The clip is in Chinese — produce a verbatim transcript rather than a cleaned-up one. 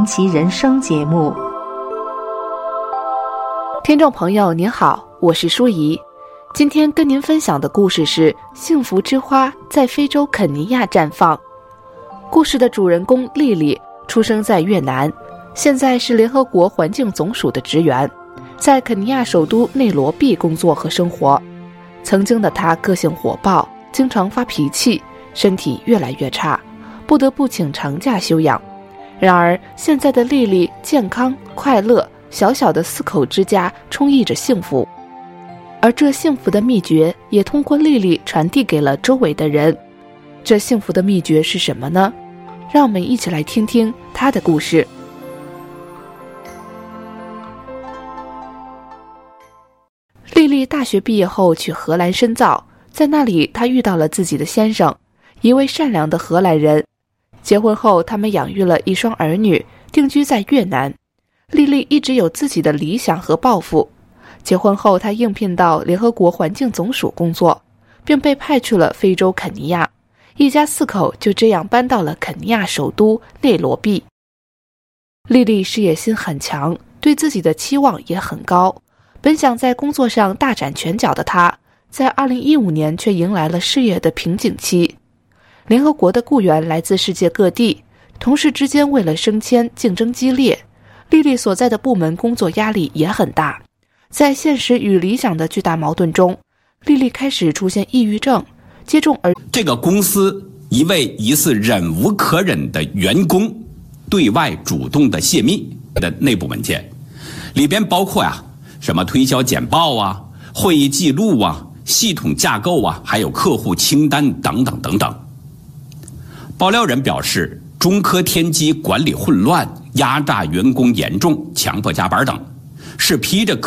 传奇人生节目。 听众朋友您好，我是舒怡，今天跟您分享的故事是幸福之花在非洲肯尼亚绽放。故事的主人公莉莉出生在越南，现在是联合国环境总署的职员，在肯尼亚首都内罗毕工作和生活。曾经的她个性火爆，经常发脾气，身体越来越差，不得不请长假休养。然而现在的莉莉健康快乐，小小的四口之家充溢着幸福，而这幸福的秘诀也通过莉莉传递给了周围的人。这幸福的秘诀是什么呢？让我们一起来听听她的故事。莉莉大学毕业后去荷兰深造，在那里她遇到了自己的先生，一位善良的荷兰人。结婚后他们养育了一双儿女，定居在越南。莉莉一直有自己的理想和抱负。结婚后她应聘到联合国环境总署工作，并被派去了非洲肯尼亚。一家四口就这样搬到了肯尼亚首都内罗毕。莉莉事业心很强，对自己的期望也很高。本想在工作上大展拳脚的她，在二零一五年却迎来了事业的瓶颈期。联合国的雇员来自世界各地，同事之间为了升迁竞争激烈，莉莉所在的部门工作压力也很大。在现实与理想的巨大矛盾中，莉莉开始出现抑郁症，接踵而这个公司一位疑似忍无可忍的员工对外主动的泄密的内部文件，里边包括呀、啊、什么推销简报啊、会议记录啊、系统架构啊，还有客户清单等等等等。爆料人表示，中科天机管理混乱，压榨员工严重，强迫加班等，是披着